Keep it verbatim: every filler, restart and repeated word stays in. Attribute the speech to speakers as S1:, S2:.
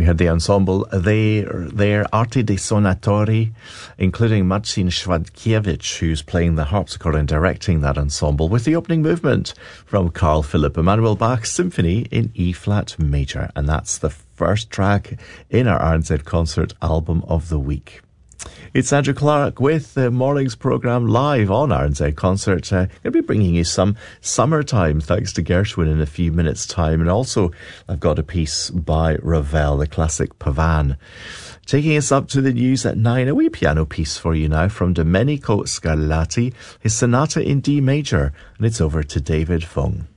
S1: We had the ensemble they, their Arte dei Suonatori, including Marcin Schwadkiewicz, who's playing the harpsichord and directing that ensemble, with the opening movement from Carl Philipp Emanuel Bach's Symphony in E-flat major. And that's the first track in our R N Z Concert Album of the Week. It's Andrew Clark with the morning's programme live on R N Z Concert. Uh, I'll be bringing you some summertime thanks to Gershwin in a few minutes' time. And also I've got a piece by Ravel, the classic Pavan. Taking us up to the news at nine, a wee piano piece for you now from Domenico Scarlatti, his Sonata in D major. And it's over to David Fung.